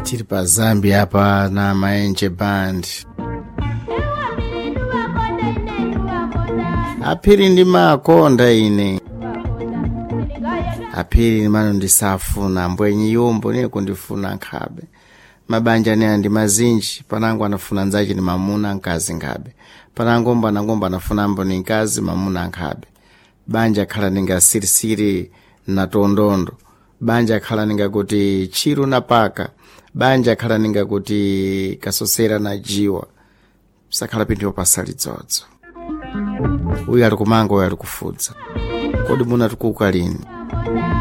tiri pa Zambia hapa na Maenje Band. Apiri ndi makonda ine. Apiri ni mano ndisafuna mbwenye yombo ni kundifuna nkhabe. Mabanja ni andi mazinji, panangu anafuna nzaji ni mamuna nkazi nkhabe. Panangomba anafuna mbo ni nkazi mamuna nkhabe. Banja khala ninga sirisiri na tondondo. Banja khala ninga kuti chiru na paka. Banja khala ninga kuti kasosera na jiwa. Sakhala pindiwa pasali dzodzo. Uyu ali kumanga, uyu ali kufudza. Kodi muna tukuka lini?